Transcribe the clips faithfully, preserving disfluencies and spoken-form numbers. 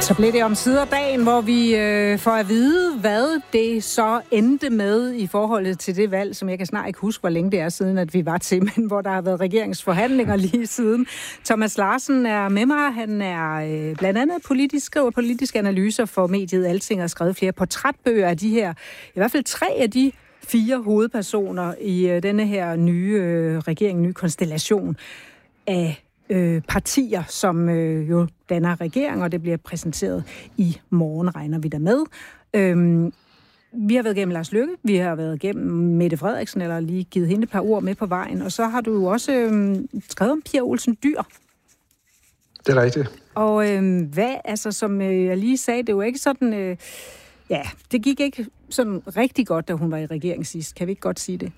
Så blev det om sider dagen, hvor vi øh, får at vide, hvad det så endte med i forholdet til det valg, som jeg kan snart ikke huske, hvor længe det er siden, at vi var til, men hvor der har været regeringsforhandlinger lige siden. Thomas Larsen er med mig. Han er øh, blandt andet politisk, skriver politiske analyser for mediet Alting og har skrevet flere portrætbøger af de her, i hvert fald tre af de fire hovedpersoner i øh, denne her nye øh, regering, nye konstellation af Øh, partier, som øh, jo danner regering, og det bliver præsenteret i morgen, regner vi der med. Øhm, vi har været igennem Lars Løkke, vi har været igennem Mette Frederiksen, eller lige givet hende et par ord med på vejen, og så har du jo også øh, skrevet om Pia Olsen Dyhr. Det er rigtigt. Og øh, hvad, altså som øh, jeg lige sagde, det er jo ikke sådan, øh, ja, det gik ikke sådan rigtig godt, da hun var i regering sidst. Kan vi ikke godt sige det?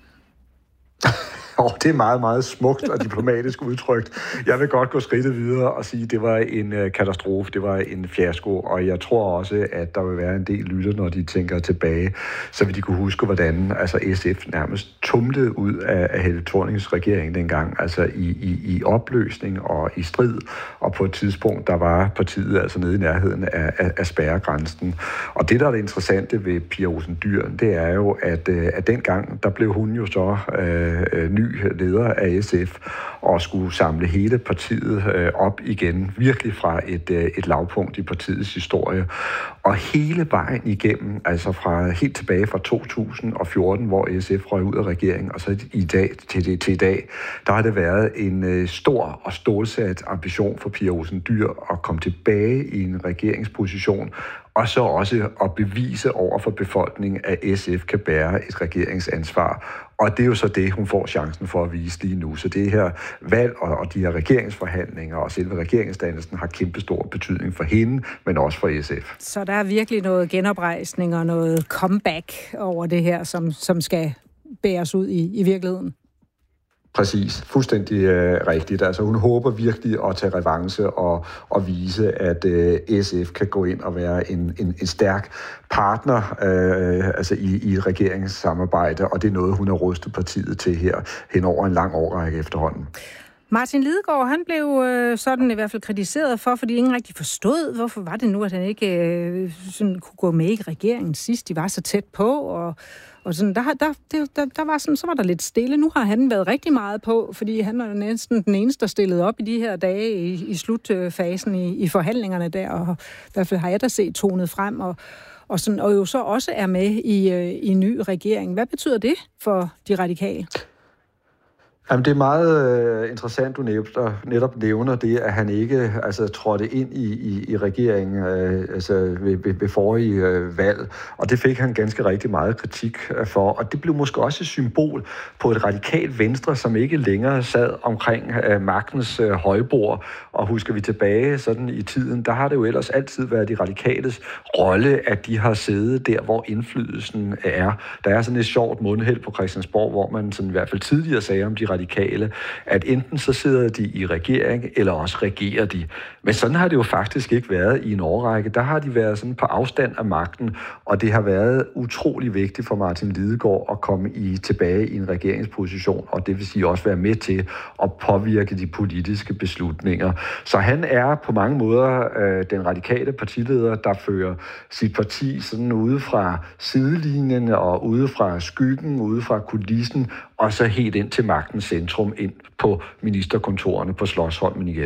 Oh, det er meget, meget smukt og diplomatisk udtrykt. Jeg vil godt gå skridtet videre og sige, at det var en uh, katastrofe, det var en fiasko, og jeg tror også, at der vil være en del lytter, når de tænker tilbage, så vil de kunne huske, hvordan altså S F nærmest tumlede ud af, af Helle Thornings regering dengang, altså i, i, i opløsning og i strid, og på et tidspunkt, der var partiet altså nede i nærheden af, af, af spærregrænsen. Og det, der er det interessante ved Pia Olsen Dyhr, det er jo, at, at dengang, der blev hun jo så øh, ny leder af S F og skulle samle hele partiet øh, op igen, virkelig fra et, øh, et lavpunkt i partiets historie. Og hele vejen igennem, altså fra helt tilbage fra to tusind og fjorten, hvor S F røg ud af regeringen, og så i dag til, til i dag, der har det været en øh, stor og stålsat ambition for Pia Olsen Dyhr at komme tilbage i en regeringsposition, og så også at bevise over for befolkningen, at S F kan bære et regeringsansvar. Og det er jo så det, hun får chancen for at vise lige nu. Så det her valg og, og de her regeringsforhandlinger og selve regeringsdannelsen har kæmpestor betydning for hende, men også for S F. Så der er virkelig noget genoprejsning og noget comeback over det her, som, som skal bæres ud i, i virkeligheden? Præcis. Fuldstændig øh, rigtigt. Altså hun håber virkelig at tage revanche og, og vise, at øh, S F kan gå ind og være en, en, en stærk partner øh, altså i, i regeringssamarbejde, og det er noget, hun har rustet partiet til her hen over en lang årrække efterhånden. Martin Lidegaard, han blev øh, sådan i hvert fald kritiseret for, fordi ingen rigtig forstod, hvorfor var det nu, at han ikke øh, sådan kunne gå med i regeringen sidst. De var så tæt på, og, og sådan, der, der, der, der var sådan, så var der lidt stille. Nu har han været rigtig meget på, fordi han var næsten den eneste, der stillede op i de her dage i, i slutfasen i, i forhandlingerne der, og i hvert fald har jeg da set tonet frem, og, og, sådan, og jo så også er med i, øh, i en ny regering. Hvad betyder det for de radikale? Jamen, det er meget øh, interessant, du netop, netop nævner det, at han ikke altså, trådte ind i, i, i regeringen øh, altså, ved, ved, ved forrige øh, valg, og det fik han ganske rigtig meget kritik for, og det blev måske også et symbol på et radikalt venstre, som ikke længere sad omkring øh, magtens øh, højbord, og husker vi tilbage sådan i tiden, der har det jo ellers altid været de radikales rolle, at de har siddet der, hvor indflydelsen er. Der er sådan et sjovt mundheld på Christiansborg, hvor man sådan, i hvert fald tidligere sagde om de radikale, at enten så sidder de i regering, eller også regerer de. Men sådan har det jo faktisk ikke været i en årrække. Der har de været sådan på afstand af magten, og det har været utrolig vigtigt for Martin Lidegaard at komme i, tilbage i en regeringsposition, og det vil sige også være med til at påvirke de politiske beslutninger. Så han er på mange måder øh, den radikale partileder, der fører sit parti sådan ude fra sidelinjen og ude fra skyggen, ude fra kulissen, og så helt ind til magtens centrum, ind på ministerkontorerne på Slotsholmen igen.